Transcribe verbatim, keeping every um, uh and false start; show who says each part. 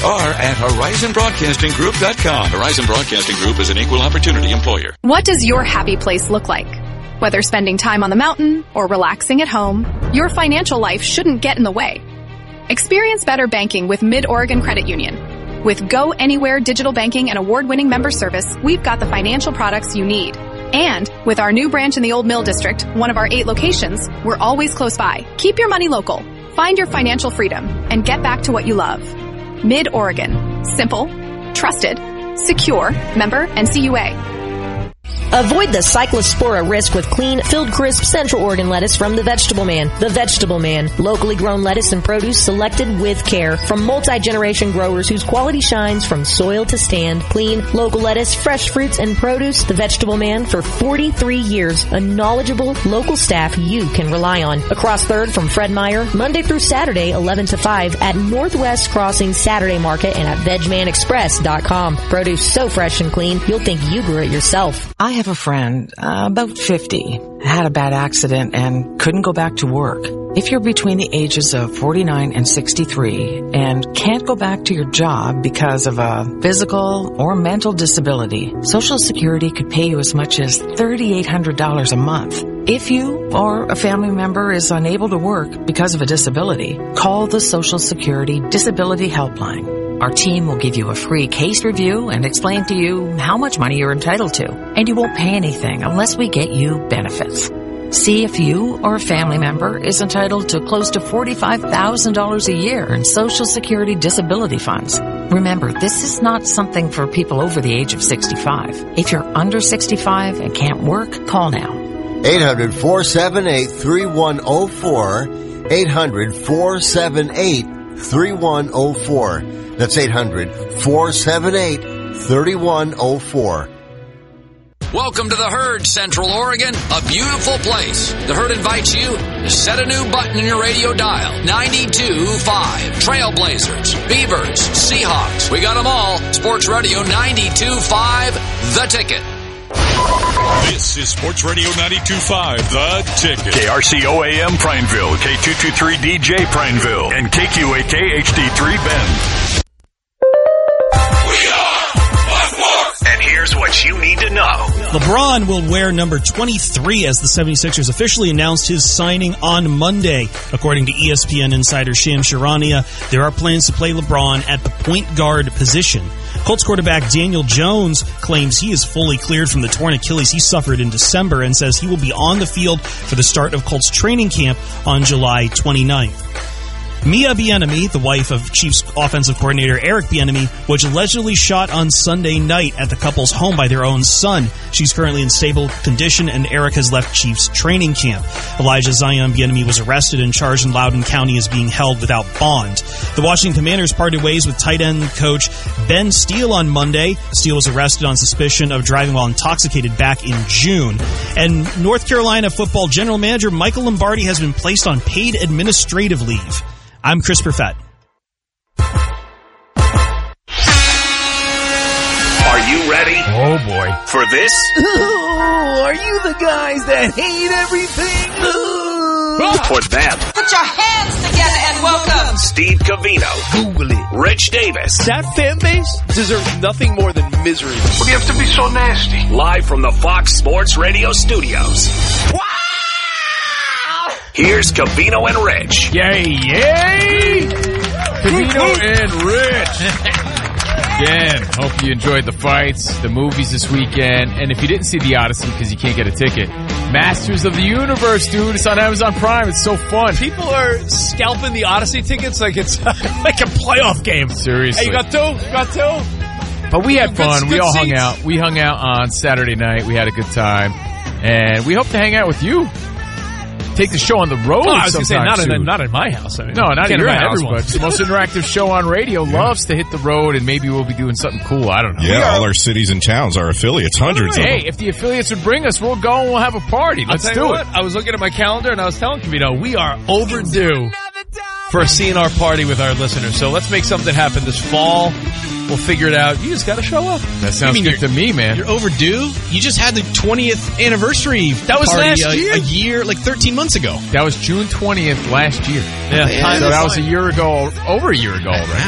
Speaker 1: or at horizon broadcasting group dot com. Horizon Broadcasting Group is an equal opportunity employer.
Speaker 2: What does your happy place look like? Whether spending time on the mountain or relaxing at home, your financial life shouldn't get in the way. Experience better banking with Mid-Oregon Credit Union. With Go Anywhere digital banking and award-winning member service, we've got the financial products you need. And with our new branch in the Old Mill District, one of our eight locations, we're always close by. Keep your money local. Find your financial freedom and get back to what you love. Mid-Oregon. Simple, trusted, secure, member N C U A.
Speaker 3: Avoid the cyclospora risk with clean, filled, crisp Central Oregon lettuce from The Vegetable Man. The Vegetable Man. Locally grown lettuce and produce selected with care from multi-generation growers whose quality shines from soil to stand. Clean, local lettuce, fresh fruits, and produce. The Vegetable Man for forty-three years. A knowledgeable local staff you can rely on. Across third from Fred Meyer, Monday through Saturday, eleven to five at Northwest Crossing Saturday Market and at veg man express dot com. Produce so fresh and clean, you'll think you grew it yourself.
Speaker 4: I have a friend, uh, about fifty, had a bad accident and couldn't go back to work. If you're between the ages of forty-nine and sixty-three and can't go back to your job because of a physical or mental disability, Social Security could pay you as much as three thousand eight hundred dollars a month. If you or a family member is unable to work because of a disability, call the Social Security Disability Helpline. Our team will give you a free case review and explain to you how much money you're entitled to. And you won't pay anything unless we get you benefits. See if you or a family member is entitled to close to forty-five thousand dollars a year in Social Security disability funds. Remember, this is not something for people over the age of sixty-five. If you're under sixty-five and can't work, call now.
Speaker 5: eight hundred, four seven eight, three one zero four. eight hundred, four seven eight, three one zero four. That's eight hundred, four seven eight, three one zero four.
Speaker 6: Welcome to the Herd, Central Oregon, a beautiful place. The Herd invites you to set a new button in your radio dial. ninety-two point five. Trailblazers, Beavers, Seahawks. We got them all. Sports Radio ninety-two point five, The Ticket.
Speaker 7: This is Sports Radio ninety-two point five, The Ticket.
Speaker 8: K R C O A M Prineville, K two twenty-three D J Prineville, and K Q A K H D three Bend. And here's what you need to know.
Speaker 9: LeBron will wear number twenty-three as the seventy-sixers officially announced his signing on Monday. According to E S P N insider Shams Charania, there are plans to play LeBron at the point guard position. Colts quarterback Daniel Jones claims he is fully cleared from the torn Achilles he suffered in December and says he will be on the field for the start of Colts training camp on July twenty-ninth. Mia Bieniemy, the wife of Chiefs offensive coordinator Eric Bieniemy, was allegedly shot on Sunday night at the couple's home by their own son. She's currently in stable condition, and Eric has left Chiefs training camp. Elijah Zion Bieniemy was arrested and charged in Loudoun County as being held without bond. The Washington Commanders parted ways with tight end coach Ben Steele on Monday. Steele was arrested on suspicion of driving while intoxicated back in June. And North Carolina football general manager Michael Lombardi has been placed on paid administrative leave. I'm Chris Perfett.
Speaker 8: Are you ready?
Speaker 10: Oh, boy.
Speaker 8: For this?
Speaker 10: Ooh, are you the guys that hate everything? Ooh.
Speaker 8: For them?
Speaker 11: Put your hands together and welcome
Speaker 8: Steve Covino.
Speaker 10: Google it.
Speaker 8: Rich Davis.
Speaker 12: That fan base deserves nothing more than misery.
Speaker 8: What do you have to be so nasty? Live from the Fox Sports Radio studios.
Speaker 10: Wow!
Speaker 8: Here's Covino and Rich.
Speaker 10: Yay, yay! Covino and Rich. Again, hope you enjoyed the fights, the movies this weekend, and if you didn't see The Odyssey because you can't get a ticket, Masters of the Universe, dude, it's on Amazon Prime. It's so fun.
Speaker 12: People are scalping the Odyssey tickets like it's like a playoff game.
Speaker 10: Seriously.
Speaker 12: Hey, you got two? You got two?
Speaker 10: But we had fun.
Speaker 12: Good,
Speaker 10: we
Speaker 12: good
Speaker 10: all
Speaker 12: seats.
Speaker 10: hung out. We hung out on Saturday night. We had a good time. And we hope to hang out with you. Take the show on the road.
Speaker 12: Oh, I was going to say, not
Speaker 10: soon.
Speaker 12: in, not in my house. I mean,
Speaker 10: no, not in your house,
Speaker 12: everyone.
Speaker 10: but the most interactive show on radio loves to hit the road, and maybe we'll be doing something cool. I don't know.
Speaker 7: Yeah, all our cities and towns, our affiliates, hundreds
Speaker 10: hey,
Speaker 7: of them.
Speaker 10: Hey, if the affiliates would bring us, we'll go and we'll have a party. Let's
Speaker 12: I'll
Speaker 10: do
Speaker 12: tell you
Speaker 10: it.
Speaker 12: what, I was looking at my calendar, and I was telling Covino, we are overdue for a C N R party with our listeners. So let's make something happen this fall. We'll figure it out. You just got to show up.
Speaker 10: That sounds good to me, man.
Speaker 9: You're overdue. You just had the twentieth anniversary
Speaker 12: That was
Speaker 9: party
Speaker 12: last
Speaker 9: a,
Speaker 12: year?
Speaker 9: a year, like thirteen months ago.
Speaker 10: That was June twentieth last year.
Speaker 12: Yeah,
Speaker 9: Man,
Speaker 10: so that was a year ago, over a year ago already.